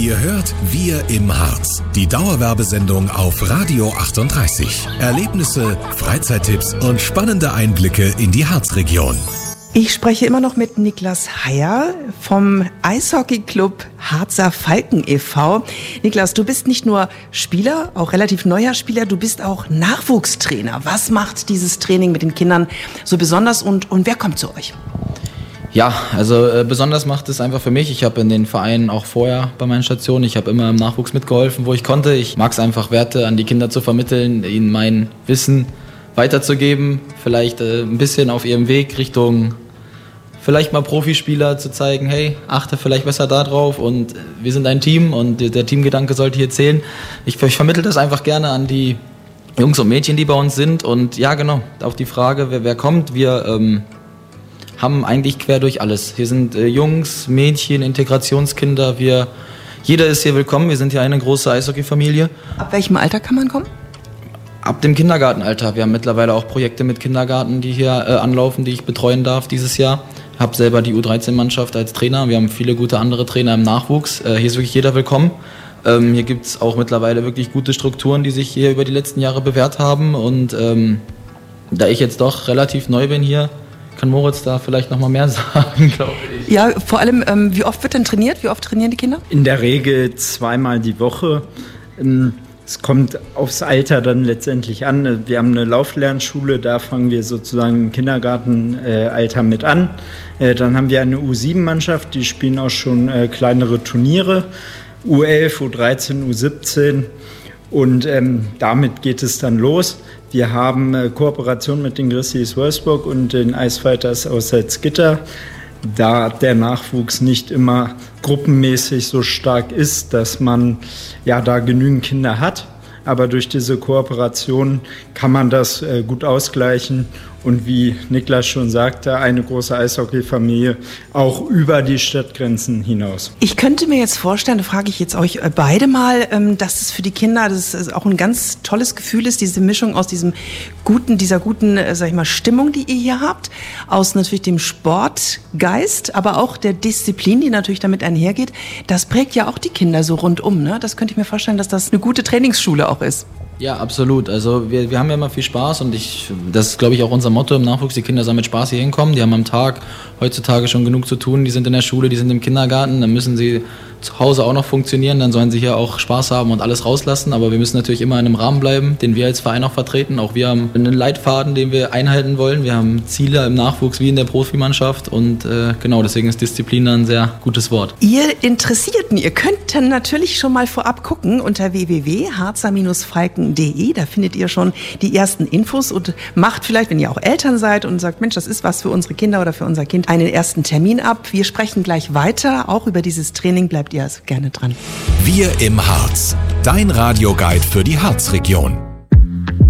Ihr hört Wir im Harz, die Dauerwerbesendung auf Radio 38. Erlebnisse, Freizeittipps und spannende Einblicke in die Harzregion. Ich spreche immer noch mit Niklas Heyer vom Eishockeyclub Harzer Falken e.V. Niklas, du bist nicht nur Spieler, auch relativ neuer Spieler, du bist auch Nachwuchstrainer. Was macht dieses Training mit den Kindern so besonders und wer kommt zu euch? Ja, also besonders macht es einfach für mich. Ich habe in den Vereinen auch vorher bei meinen Stationen, ich habe immer im Nachwuchs mitgeholfen, wo ich konnte. Ich mag es einfach, Werte an die Kinder zu vermitteln, ihnen mein Wissen weiterzugeben, vielleicht ein bisschen auf ihrem Weg Richtung vielleicht mal Profispieler zu zeigen, hey, achte vielleicht besser da drauf und wir sind ein Team und der Teamgedanke sollte hier zählen. Ich vermittle das einfach gerne an die Jungs und Mädchen, die bei uns sind und ja genau, auf die Frage, wer kommt, wir haben eigentlich quer durch alles. Hier sind Jungs, Mädchen, Integrationskinder, jeder ist hier willkommen, wir sind hier eine große Eishockey-Familie. Ab welchem Alter kann man kommen? Ab dem Kindergartenalter. Wir haben mittlerweile auch Projekte mit Kindergarten, die hier anlaufen, die ich betreuen darf dieses Jahr. Ich habe selber die U13-Mannschaft als Trainer. Wir haben viele gute andere Trainer im Nachwuchs. Hier ist wirklich jeder willkommen. Hier gibt es auch mittlerweile wirklich gute Strukturen, die sich hier über die letzten Jahre bewährt haben. Und da ich jetzt doch relativ neu bin hier, kann Moritz da vielleicht noch mal mehr sagen, glaube ich. Ja, vor allem, wie oft wird denn trainiert? Wie oft trainieren die Kinder? In der Regel 2-mal die Woche. Es kommt aufs Alter dann letztendlich an. Wir haben eine Lauflernschule, da fangen wir sozusagen im Kindergartenalter mit an. Dann haben wir eine U7-Mannschaft, die spielen auch schon kleinere Turniere, U11, U13, U17 und damit geht es dann los. Wir haben Kooperation mit den Grizzlies Wolfsburg und den Eisfighters aus Salzgitter. Da der Nachwuchs nicht immer gruppenmäßig so stark ist, dass man ja da genügend Kinder hat. Aber durch diese Kooperation kann man das gut ausgleichen und wie Niklas schon sagte, eine große Eishockeyfamilie auch über die Stadtgrenzen hinaus. Ich könnte mir jetzt vorstellen, da frage ich jetzt euch beide mal, dass es für die Kinder das auch ein ganz tolles Gefühl ist, diese Mischung aus dieser guten, sag ich mal, Stimmung, die ihr hier habt, aus natürlich dem Sportgeist, aber auch der Disziplin, die natürlich damit einhergeht. Das prägt ja auch die Kinder so rundum, ne? Das könnte ich mir vorstellen, dass das eine gute Trainingsschule auch ist. Ja, absolut. Also wir haben ja immer viel Spaß und das ist, glaube ich, auch unser Motto im Nachwuchs. Die Kinder sollen mit Spaß hier hinkommen. Die haben am Tag heutzutage schon genug zu tun. Die sind in der Schule, die sind im Kindergarten. Dann müssen sie zu Hause auch noch funktionieren. Dann sollen sie hier auch Spaß haben und alles rauslassen. Aber wir müssen natürlich immer in einem Rahmen bleiben, den wir als Verein auch vertreten. Auch wir haben einen Leitfaden, den wir einhalten wollen. Wir haben Ziele im Nachwuchs wie in der Profimannschaft. Und genau, deswegen ist Disziplin ein sehr gutes Wort. Ihr Interessierten, ihr könnt dann natürlich schon mal vorab gucken unter www.harzer-falken.de. Da findet ihr schon die ersten Infos und macht vielleicht, wenn ihr auch Eltern seid und sagt, Mensch, das ist was für unsere Kinder oder für unser Kind, einen ersten Termin ab. Wir sprechen gleich weiter, auch über dieses Training, bleibt ihr also gerne dran. Wir im Harz, dein Radioguide für die Harzregion.